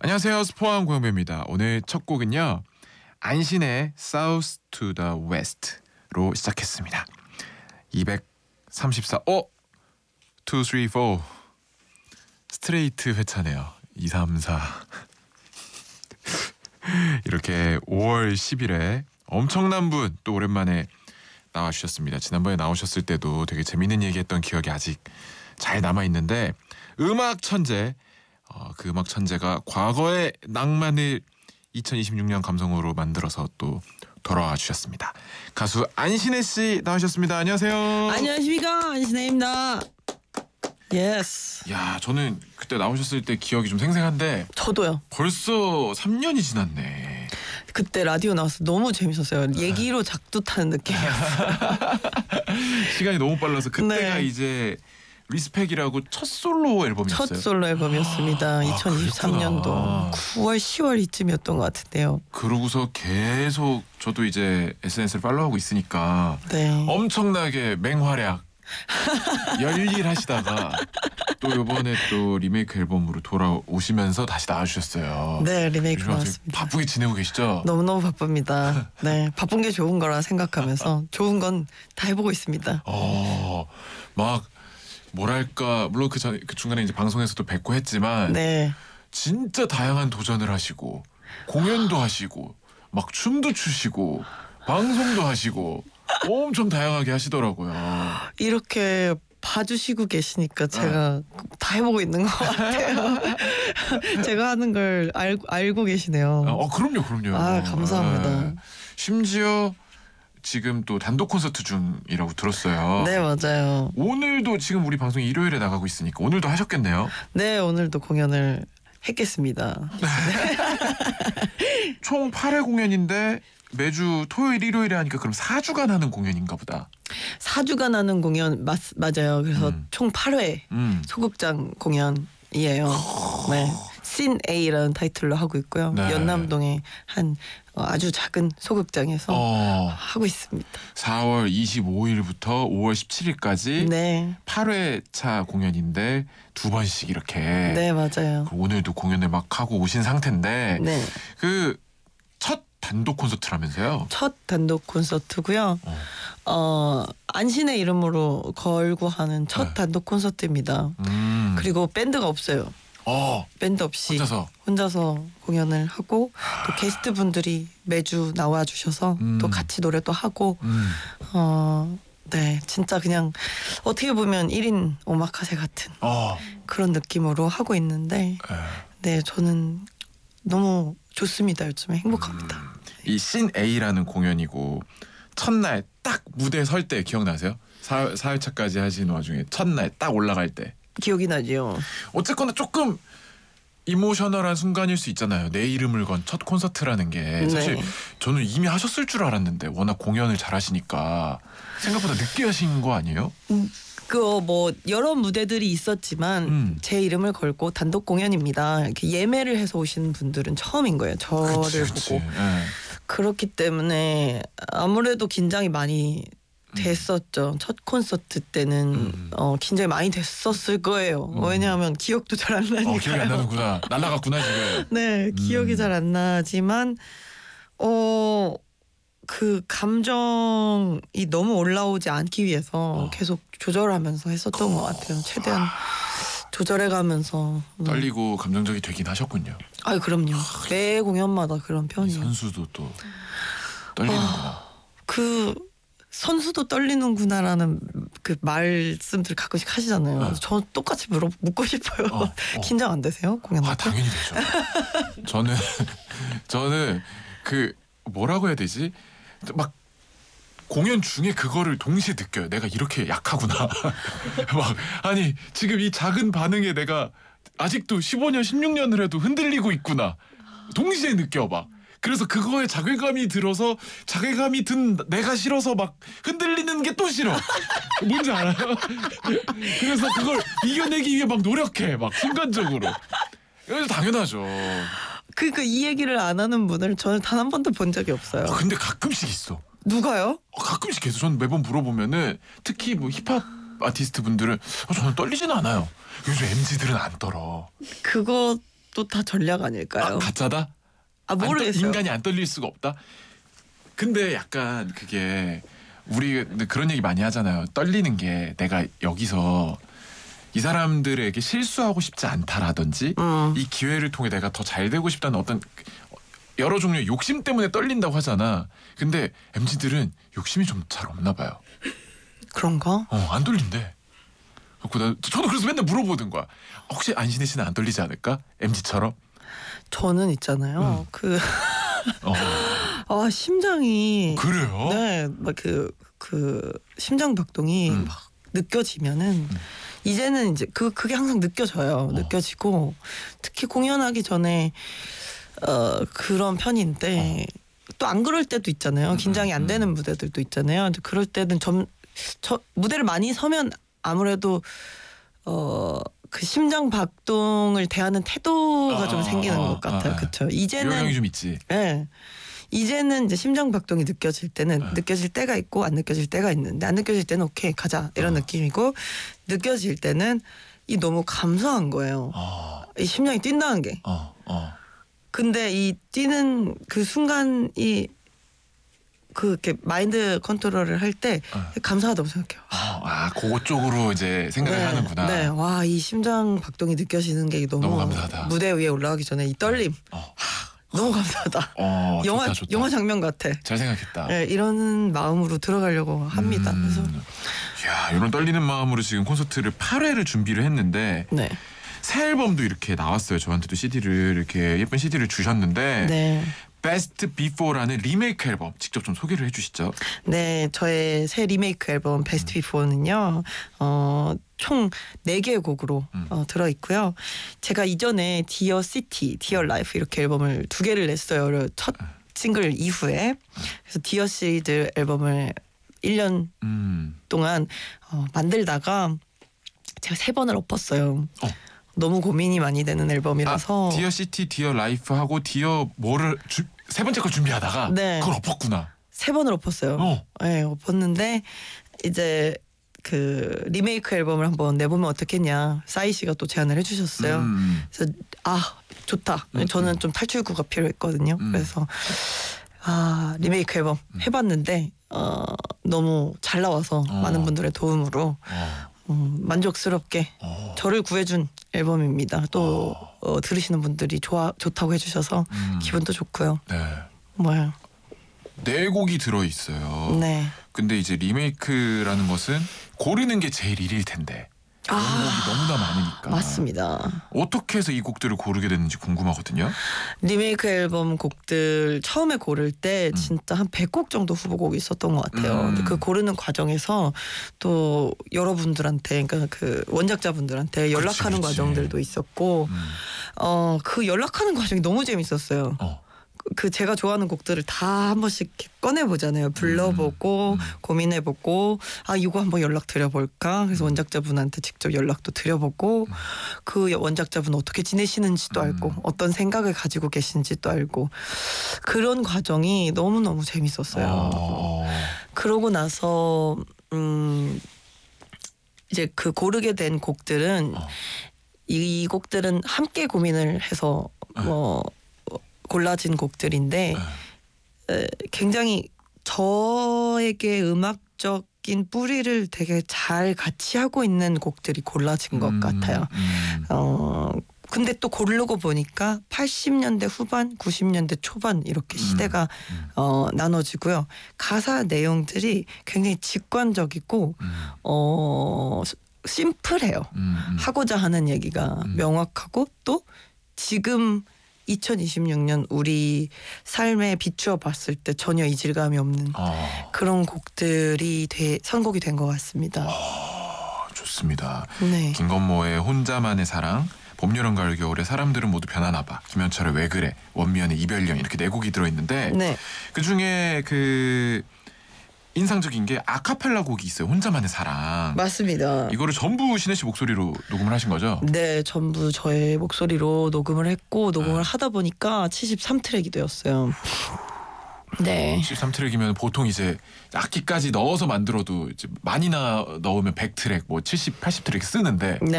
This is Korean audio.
안녕하세요. 스포한 고영배입니다. 오늘 첫 곡은요. 안신의 South to the West로 시작했습니다. 234 2, 3, 4 스트레이트 회차네요. 2, 3, 4 이렇게 5월 10일에 엄청난 분 또 오랜만에 나와주셨습니다. 지난번에 나오셨을 때도 되게 재밌는 얘기했던 기억이 아직 잘 남아있는데 음악 천재 그 음악 천재가 과거의 낭만을 2026년 감성으로 만들어서 또 돌아와 주셨습니다. 가수 안신혜 씨 나오셨습니다. 안녕하세요. 안녕하십니까, 안신혜입니다. 예스. 야, 저는 그때 나오셨을 때 기억이 좀 생생한데 저도요. 벌써 3년이 지났네. 그때 라디오 나와서 너무 재밌었어요. 얘기로 작두 타는 느낌이었어요. 시간이 너무 빨라서 그때가 네. 이제 리스펙이라고 첫 솔로 앨범이었어요. 첫 솔로 앨범이었습니다. 2023년도 그랬구나. 9월 10월 이쯤이었던 것 같은데요. 그러고서 계속 저도 이제 SNS를 팔로우하고 있으니까 네. 엄청나게 맹활약 열일하시다가 또 이번에 또 리메이크 앨범으로 돌아오시면서 다시 나와주셨어요. 네, 리메이크 요즘 아주 나왔습니다. 바쁘게 지내고 계시죠? 너무너무 바쁩니다. 네, 바쁜 게 좋은 거라 생각하면서 좋은 건 다 해보고 있습니다. 막 뭐랄까 물론 그 중간에 이제 방송에서도 뵙고 했지만 네. 진짜 다양한 도전을 하시고 공연도 하시고 막 춤도 추시고 방송도 하시고 엄청 다양하게 하시더라고요. 이렇게 봐주시고 계시니까 제가 다 해보고 있는 것 같아요. 제가 하는 걸 알고 계시네요. 그럼요. 아, 감사합니다. 심지어 지금 또 단독 콘서트 중이라고 들었어요. 네, 맞아요. 오늘도 지금 우리 방송이 일요일에 나가고 있으니까 오늘도 하셨겠네요. 네, 오늘도 공연을 했겠습니다. 총 8회 공연인데 매주 토요일 일요일에 하니까 그럼 4주간 하는 공연인가 보다. 4주간 하는 공연 맞아요. 그래서 총 8회 소극장 공연이에요. 네. 씬 A라는 타이틀로 하고 있고요. 네. 연남동의 한 아주 작은 소극장에서 하고 있습니다. 4월 25일부터 5월 17일까지 네. 8회차 공연인데 두 번씩 이렇게. 네, 맞아요. 오늘도 공연을 막 하고 오신 상태인데 네. 그 첫 단독 콘서트라면서요? 첫 단독 콘서트고요. 안신의 이름으로 걸고 하는 첫 네. 단독 콘서트입니다. 그리고 밴드가 없어요. 밴드 없이 혼자서 공연을 하고 또 게스트 분들이 매주 나와 주셔서 또 같이 노래도 하고 네, 진짜 그냥 어떻게 보면 1인 오마카세 같은 그런 느낌으로 하고 있는데 네, 저는 너무 좋습니다. 요즘에 행복합니다. 이 씬 A라는 공연이고 첫날 딱 무대에 설 때 기억나세요? 4회차까지 하신 와중에 첫날 딱 올라갈 때 기억이 나죠. 어쨌거나 조금 이모셔널한 순간일 수 있잖아요. 내 이름을 건 첫 콘서트라는 게 사실 네. 저는 이미 하셨을 줄 알았는데 워낙 공연을 잘하시니까 생각보다 늦게 하신 거 아니에요? 뭐 여러 무대들이 있었지만 제 이름을 걸고 단독 공연입니다. 이렇게 예매를 해서 오시는 분들은 처음인 거예요. 저를 보고. 그렇기 때문에 아무래도 긴장이 많이 됐었죠. 첫 콘서트 때는 긴장이 많이 됐었을 거예요. 왜냐하면 기억도 잘 안 나니까. 기억이 안 나는구나. 날라갔구나 지금. 네, 기억이 잘 안 나지만 그 감정이 너무 올라오지 않기 위해서 계속 조절하면서 했었던 것 같아요. 최대한 조절해가면서. 떨리고 감정적이 되긴 하셨군요. 아, 그럼요. 매 공연마다 그런 편이에요. 선수도 또 떨리는구나. 그 선수도 떨리는구나라는 그 말씀들 가끔씩 하시잖아요. 저 똑같이 묻고 싶어요. 긴장 안 되세요? 공연할 때? 당연히 되죠. 저는 그 뭐라고 해야 되지? 막 공연 중에 그거를 동시에 느껴요. 내가 이렇게 약하구나. 막 아니 지금 이 작은 반응에 내가 아직도 15년 16년을 해도 흔들리고 있구나. 동시에 느껴봐. 그래서 그거에 자괴감이 들어서 자괴감이 든 내가 싫어서 막 흔들리는 게 또 싫어. 뭔지 알아요? 그래서 그걸 이겨내기 위해 막 노력해. 막 순간적으로. 그래서 당연하죠. 그러니까 이 얘기를 안 하는 분을 저는 단 한 번도 본 적이 없어요. 근데 가끔씩 있어. 누가요? 가끔씩 계속 저는 매번 물어보면은 특히 뭐 힙합 아티스트 분들은 저는 떨리지는 않아요. 요즘 MZ들은 안 떨어. 그거 그것도 다 전략 아닐까요? 가짜다? 모르겠어요. 인간이 안 떨릴 수가 없다. 근데 약간 그게 우리 그런 얘기 많이 하잖아요. 떨리는 게 내가 여기서 이 사람들에게 실수하고 싶지 않다라든지 이 기회를 통해 내가 더 잘 되고 싶다는 어떤 여러 종류의 욕심 때문에 떨린다고 하잖아. 근데 MZ들은 욕심이 좀 잘 없나 봐요. 그런가? 안 떨린대. 저도 그래서 맨날 물어보는 거야. 혹시 안신혜 씨는 안 떨리지 않을까? MZ처럼? 저는 있잖아요. 심장이 그래요? 네, 막 그 심장 박동이 막 느껴지면은 이제는 이제 그게 항상 느껴져요. 느껴지고 특히 공연하기 전에 그런 편인데 또 안 그럴 때도 있잖아요. 긴장이 안 되는 무대들도 있잖아요. 근데 그럴 때는 저 무대를 많이 서면 아무래도 그 심장 박동을 대하는 태도가 좀 생기는 것 같아요. 그렇죠. 이제는 요령이 좀 있지. 네. 이제는 이제 심장 박동이 느껴질 때는 느껴질 때가 있고 안 느껴질 때가 있는데 안 느껴질 때는 오케이 가자 이런 느낌이고 느껴질 때는 이 너무 감사한 거예요. 이 심장이 뛴다는 게. 근데 이 뛰는 그 순간이 그렇게 마인드 컨트롤을 할 때 감사하다고 생각해요. 그거 쪽으로 이제 생각을 하는구나. 네, 와, 이 심장 박동이 느껴지는 게 너무 감사하다. 무대 위에 올라가기 전에 이 떨림. 너무 감사하다. 좋다. 영화 장면 같아. 잘 생각했다. 네, 이런 마음으로 들어가려고 합니다. 그래서 이런 떨리는 마음으로 지금 콘서트를 8회를 준비를 했는데 네. 새 앨범도 이렇게 나왔어요. 저한테도 CD를 이렇게 예쁜 CD를 주셨는데 네. Best Before라는 리메이크 앨범 직접 좀 소개를 해주시죠. 네, 저의 새 리메이크 앨범 Best Before는요, 총 4개의 곡으로 들어있고요. 제가 이전에 Dear City, Dear Life 이렇게 앨범을 2개를 냈어요. 첫 싱글 이후에. 그래서 Dear 시리즈 앨범을 1년 동안 만들다가 제가 3번을 엎었어요. 너무 고민이 많이 되는 앨범이라서. 디어 시티, 디어 라이프 하고 디어 뭐를 세 번째 걸 준비하다가 네. 그걸 엎었구나. 3번을 엎었어요. 네, 엎었는데 이제 그 리메이크 앨범을 한번 내보면 어떻겠냐. 싸이 씨가 또 제안을 해주셨어요. 그래서 좋다. 저는 좀 탈출구가 필요했거든요. 그래서 리메이크 앨범 해봤는데 너무 잘 나와서 많은 분들의 도움으로 만족스럽게 저를 구해준 앨범입니다. 또 들으시는 분들이 좋다고 해주셔서 기분도 좋고요. 네. 뭐야? 4곡이 들어 있어요. 네. 근데 이제 리메이크라는 것은 고르는 게 제일 일일 텐데 그런 곡이 너무나 많으니까. 맞습니다. 어떻게 해서 이 곡들을 고르게 됐는지 궁금하거든요. 리메이크 앨범 곡들 처음에 고를 때 진짜 한 100곡 정도 후보곡이 있었던 것 같아요. 근데 그 고르는 과정에서 또 여러분들한테, 그러니까 그 원작자분들한테 연락하는 과정들도 있었고, 그 연락하는 과정이 너무 재밌었어요. 그 제가 좋아하는 곡들을 다 한 번씩 꺼내보잖아요. 불러보고 고민해보고 이거 한번 연락 드려볼까. 그래서 원작자분한테 직접 연락도 드려보고 그 원작자분 어떻게 지내시는지도 알고 어떤 생각을 가지고 계신지도 알고 그런 과정이 너무너무 재밌었어요. 그러고 나서 이제 그 고르게 된 곡들은 이 곡들은 함께 고민을 해서 골라진 곡들인데 굉장히 저에게 음악적인 뿌리를 되게 잘 같이 하고 있는 곡들이 골라진 것 같아요. 근데 또 고르고 보니까 80년대 후반, 90년대 초반 이렇게 시대가 나눠지고요. 가사 내용들이 굉장히 직관적이고 심플해요. 하고자 하는 얘기가 명확하고 또 지금 2026년 우리 삶에 비추어 봤을 때 전혀 이질감이 없는 그런 곡들이 선곡이 된 것 같습니다. 좋습니다. 네. 김건모의 혼자만의 사랑, 봄, 여름, 가을, 겨울에 사람들은 모두 변하나 봐, 김현철의 왜 그래, 원미연의 이별령 이렇게 4곡이 들어있는데 네. 그중에 그 인상적인 게 아카펠라 곡이 있어요. 혼자만의 사랑. 맞습니다. 이거를 전부 신혜 씨 목소리로 녹음을 하신 거죠? 네, 전부 저의 목소리로 녹음을 했고 녹음을 하다 보니까 73트랙이 되었어요. 네. 73트랙이면 보통 이제 악기까지 넣어서 만들어도 이제 많이 넣으면 100트랙, 뭐 70, 80트랙 쓰는데 네.